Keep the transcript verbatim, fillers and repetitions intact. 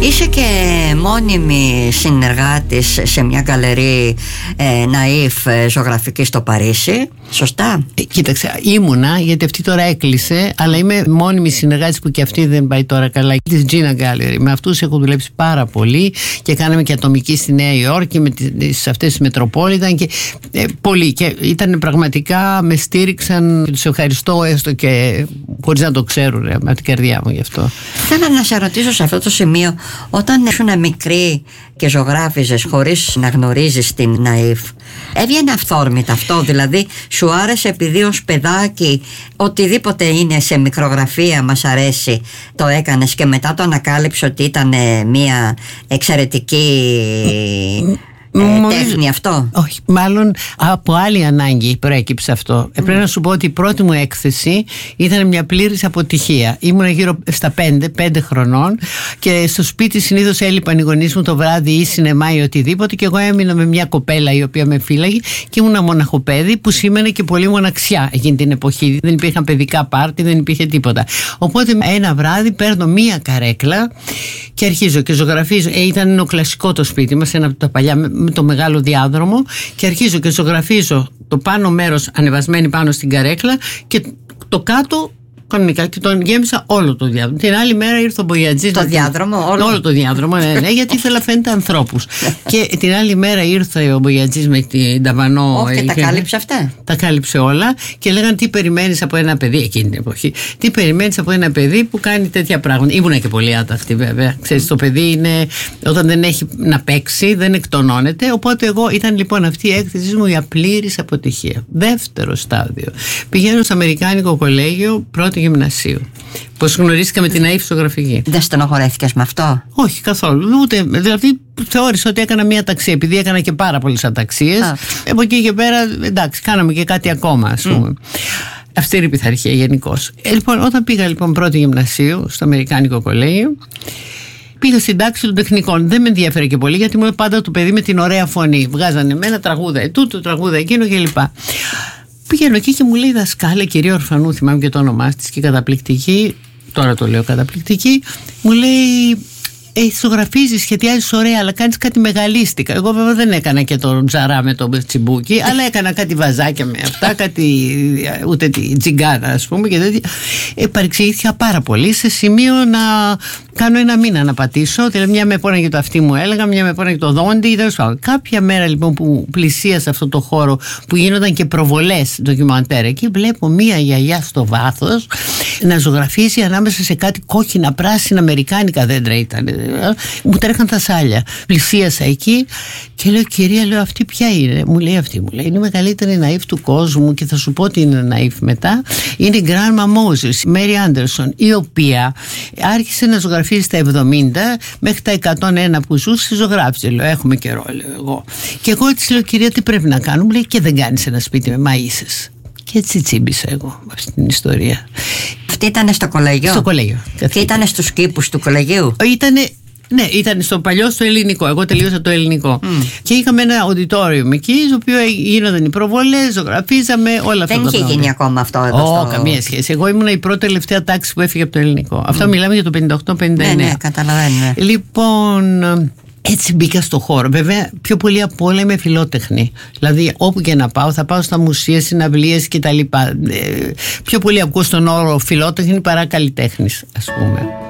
Είσαι και μόνιμη συνεργάτης σε μια γκαλερί ε, Ναΐφ ε, ζωγραφική στο Παρίσι, σωστά? Ε, κοίταξε, ήμουνα, γιατί αυτή τώρα έκλεισε, αλλά είμαι μόνιμη συνεργάτης που και αυτή δεν πάει τώρα καλά, της Gina Gallery. Με αυτούς έχω δουλέψει πάρα πολύ και κάναμε και ατομική στη Νέα Υόρκη με τις, αυτές τις Μετροπόλιταν και ε, πολύ, και ήταν πραγματικά, με στήριξαν, τους ευχαριστώ έστω και χωρίς να το ξέρουν, ρε, με την καρδιά μου γι' αυτό. Θέλω να σε ρωτήσω σε αυτό το σημείο, όταν ήσουν μικρή και ζωγράφιζες χωρίς να γνωρίζεις την Ναΐφ, έβγαινε αυθόρμητα αυτό? Δηλαδή σου άρεσε επειδή ως παιδάκι οτιδήποτε είναι σε μικρογραφία μας αρέσει, το έκανες και μετά το ανακάλυψε ότι ήταν μια εξαιρετική Ε, τέχνη αυτό? Όχι, μάλλον από άλλη ανάγκη προέκυψε αυτό. Mm. Ε, πρέπει να σου πω ότι η πρώτη μου έκθεση ήταν μια πλήρης αποτυχία. Ήμουν γύρω στα πέντε, πέντε χρονών και στο σπίτι συνήθως έλειπαν οι γονείς μου το βράδυ ή σινεμά ή οτιδήποτε, και εγώ έμεινα με μια κοπέλα η οποία με φύλαγε και ήμουν μοναχοπέδι, που σήμαινε και πολύ μοναξιά εκείνη την εποχή. Δεν υπήρχαν παιδικά πάρτι, δεν υπήρχε τίποτα. Οπότε ένα βράδυ παίρνω μια καρέκλα και αρχίζω και ζωγραφίζω. Ε, ήταν νεοκλασικό το σπίτι μας, ένα από τα παλιά, με το μεγάλο διάδρομο, και αρχίζω και ζωγραφίζω το πάνω μέρος ανεβασμένη πάνω στην καρέκλα και το κάτω κανονικά, και τον γέμισα όλο το διάδρομο. Την άλλη μέρα ήρθε ο Μπογιατζής. Το διάδρομο, όλο. Όλο το διάδρομο, ναι, ναι, γιατί ήθελα φαίνεται ανθρώπους. Και την άλλη μέρα ήρθε ο Μπογιατζής με την ταβανό. Όχι, και τα κάλυψε αυτά. Τα κάλυψε όλα και λέγανε τι περιμένεις από ένα παιδί εκείνη την εποχή. Τι περιμένεις από ένα παιδί που κάνει τέτοια πράγματα. Ήμουνα και πολύ άταχτη βέβαια. Ξέρεις, το παιδί είναι, όταν δεν έχει να παίξει, δεν εκτονώνεται. Οπότε εγώ ήταν λοιπόν αυτή η έκθεση μου για πλήρης αποτυχία. Δεύτερο στάδιο. Πηγαίνω στο Αμερικάνικο Κολέγιο, πρώτο γυμνασίου. Πώς γνωρίστηκα με την Ναΐφ ζωγραφική. Δεν στενοχωρέθηκες με αυτό? Όχι, καθόλου. Ούτε, δηλαδή θεώρησα ότι έκανα μια αταξία, επειδή έκανα και πάρα πολλές αταξίες. Από εκεί και πέρα, εντάξει, κάναμε και κάτι ακόμα, ας πούμε. Mm. Αυστηρή πειθαρχία γενικώς. Ε, λοιπόν, όταν πήγα λοιπόν πρώτο γυμνασίου στο Αμερικάνικο Κολέγιο, πήγα στην τάξη των τεχνικών. Δεν με ενδιαφέρε και πολύ, γιατί μου πάντα το παιδί με την ωραία φωνή. Βγάζανε εμένα τραγούδα τούτο, τραγούδα εκείνο κλπ. Πηγαίνω εκεί και μου λέει δασκάλα, κυρία Ορφανού, θυμάμαι και το όνομά της, και καταπληκτική, τώρα το λέω καταπληκτική, μου λέει ε, ζωγραφίζεις, σχεδιάζεις ωραία, αλλά κάνεις κάτι μεγαλίστικα. Εγώ βέβαια δεν έκανα και το τζαρά με το τσιμπούκι, αλλά έκανα κάτι βαζάκια με αυτά, κάτι, ούτε τη τζιγκάνα ας πούμε και τέτοια. Ε, παρεξηγήθηκα πάρα πολύ, σε σημείο να κάνω ένα μήνα να πατήσω. Δηλαδή μια με πόναγε το αυτί μου, έλεγα, μια με πόναγε το δόντι. Κάποια μέρα λοιπόν που πλησίασα αυτό το χώρο που γίνονταν και προβολές ντοκιμαντέρ, εκεί βλέπω μια γιαγιά στο βάθος να ζωγραφίζει ανάμεσα σε κάτι κόκκινα, πράσινα, αμερικάνικα δέντρα ήταν. Μου τρέχαν τα σάλια. Πλησίασα εκεί και λέω, κυρία, λέω, αυτή ποια είναι? Μου λέει αυτή, μου λέει, είναι η μεγαλύτερη Ναΐφ του κόσμου, και θα σου πω τι είναι Ναΐφ μετά. Είναι η Grandma Moses, Mary Anderson, η οποία άρχισε να ζωγραφίζει στα εβδομήντα μέχρι τα εκατόν ένα που ζούσε, ζωγράφιζε. Λέω, έχουμε καιρό, λέω εγώ. Και εγώ έτσι λέω, κυρία, τι πρέπει να κάνω? Μου λέει, και δεν κάνεις ένα σπίτι με μαΐσες? Και έτσι τσίμπησα εγώ αυτή την ιστορία. Αυτή ήταν στο κολέγιο? Στο κολέγιο. Και ήταν στους κήπους του κολεγίου? Ήτανε, ναι, ήταν στο παλιό, στο ελληνικό. Εγώ τελείωσα το ελληνικό. Mm. Και είχαμε ένα auditorium εκεί, στο οποίο γίνονταν οι προβολές, ζωγραφίζαμε, όλα αυτά. Δεν είχε γίνει ακόμα αυτό εδώ? Όχι, στο... καμία σχέση. Εγώ ήμουν η πρώτη τελευταία τάξη που έφυγε από το ελληνικό. Mm. Αυτό μιλάμε για το πενήντα οκτώ πενήντα εννέα. Ναι, ναι, καταλαβαίνω. Λοιπόν, έτσι μπήκα στο χώρο. Βέβαια, πιο πολύ απ' όλα είμαι φιλότεχνη. Δηλαδή, όπου και να πάω, θα πάω στα μουσεία, συναυλίες κτλ. Ε, πιο πολύ ακούω στον όρο φιλότεχνη παρά καλλιτέχνης, ας πούμε.